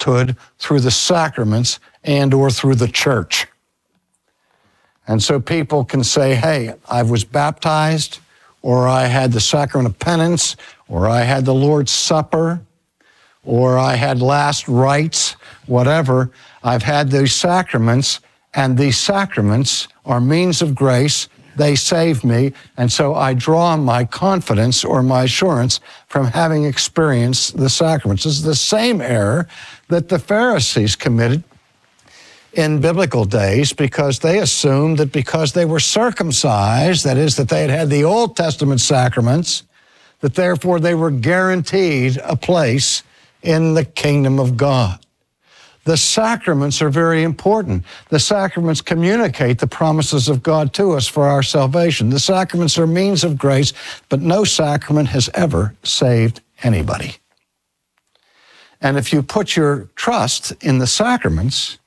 priesthood through the sacraments and or through the church. And so people can say, hey, I was baptized, or I had the sacrament of penance, or I had the Lord's Supper, or I had last rites, whatever. I've had these sacraments, and these sacraments are means of grace. They save me, and so I draw my confidence or my assurance from having experienced the sacraments. This is the same error that the Pharisees committed in biblical days, because they assumed that because they were circumcised, that is, that they had had the Old Testament sacraments, that therefore they were guaranteed a place in the kingdom of God. The sacraments are very important. The sacraments communicate the promises of God to us for our salvation. The sacraments are means of grace, but no sacrament has ever saved anybody. And if you put your trust in the sacraments,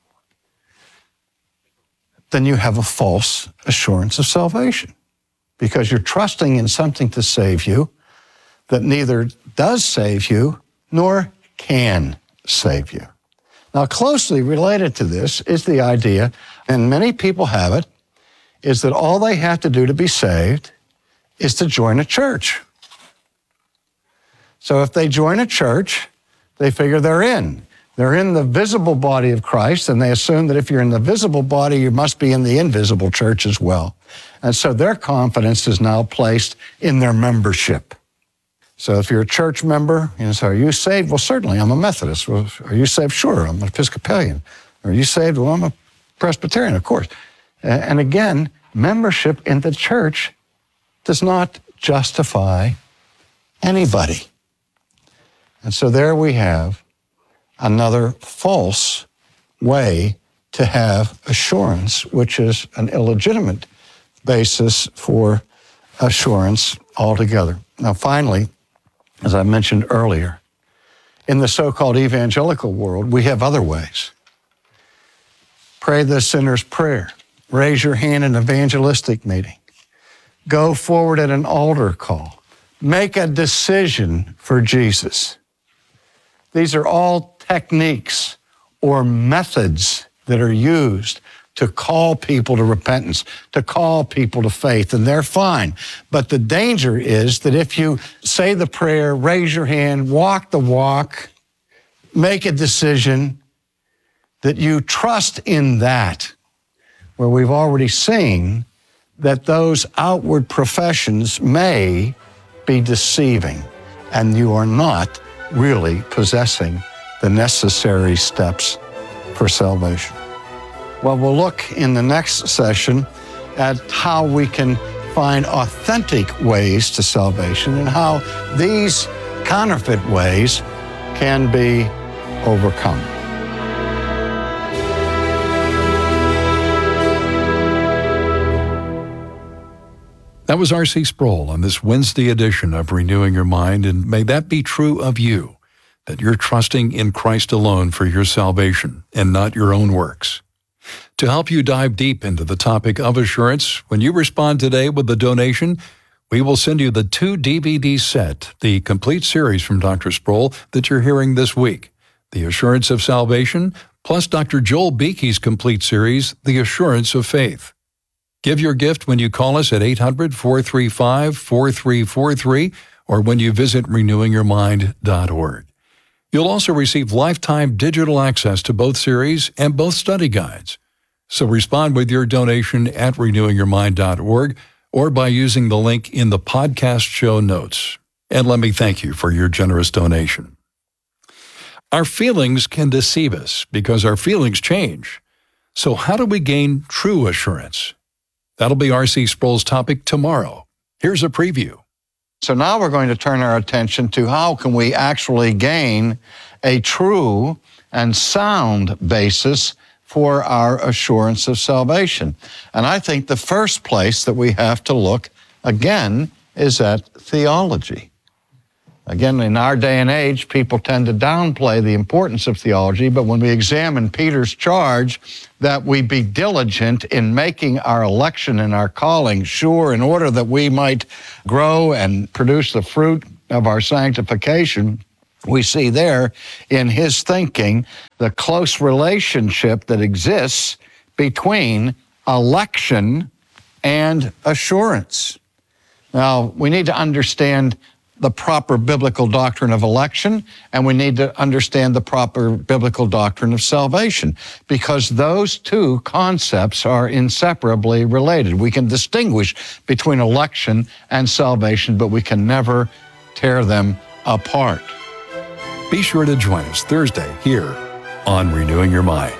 then you have a false assurance of salvation, because you're trusting in something to save you that neither does save you nor can save you. Now, closely related to this is the idea, and many people have it, is that all they have to do to be saved is to join a church. So if they join a church, they figure they're in. They're in the visible body of Christ, and they assume that if you're in the visible body, you must be in the invisible church as well. And so their confidence is now placed in their membership. So if you're a church member, you say, are you saved? Well, certainly, I'm a Methodist. Well, are you saved? Sure, I'm an Episcopalian. Are you saved? Well, I'm a Presbyterian, of course. And again, membership in the church does not justify anybody. And so there we have another false way to have assurance, which is an illegitimate basis for assurance altogether. Now, finally, as I mentioned earlier, in the so-called evangelical world, we have other ways. Pray the sinner's prayer. Raise your hand in an evangelistic meeting. Go forward at an altar call. Make a decision for Jesus. These are all techniques or methods that are used to call people to repentance, to call people to faith, and they're fine. But the danger is that if you say the prayer, raise your hand, walk the walk, make a decision, that you trust in that, where we've already seen that those outward professions may be deceiving, and you are not really possessing the necessary steps for salvation. Well, we'll look in the next session at how we can find authentic ways to salvation and how these counterfeit ways can be overcome. That was R.C. Sproul on this Wednesday edition of Renewing Your Mind, and may that be true of you, that you're trusting in Christ alone for your salvation and not your own works. To help you dive deep into the topic of assurance, when you respond today with a donation, we will send you the 2 DVD set, the complete series from Dr. Sproul that you're hearing this week, The Assurance of Salvation, plus Dr. Joel Beeke's complete series, The Assurance of Faith. Give your gift when you call us at 800-435-4343 or when you visit renewingyourmind.org. You'll also receive lifetime digital access to both series and both study guides. So respond with your donation at renewingyourmind.org or by using the link in the podcast show notes. And let me thank you for your generous donation. Our feelings can deceive us because our feelings change. So how do we gain true assurance? That'll be R.C. Sproul's topic tomorrow. Here's a preview. So now we're going to turn our attention to how can we actually gain a true and sound basis for our assurance of salvation. And I think the first place that we have to look, again, is at theology. Again, in our day and age, people tend to downplay the importance of theology, but when we examine Peter's charge that we be diligent in making our election and our calling sure in order that we might grow and produce the fruit of our sanctification, We see there in his thinking the close relationship that exists between election and assurance. Now, we need to understand the proper biblical doctrine of election, and we need to understand the proper biblical doctrine of salvation, because those two concepts are inseparably related. We can distinguish between election and salvation, but we can never tear them apart. Be sure to join us Thursday here on Renewing Your Mind.